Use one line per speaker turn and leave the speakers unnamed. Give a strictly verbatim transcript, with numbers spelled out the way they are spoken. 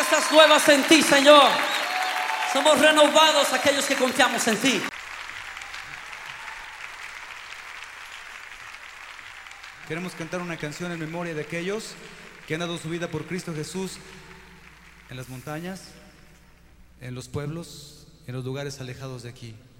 fuerzas nuevas en ti, Señor. Somos renovados aquellos que confiamos en ti.
Queremos cantar una canción en memoria de aquellos que han dado su vida por Cristo Jesús en las montañas, en los pueblos, en los lugares alejados de aquí.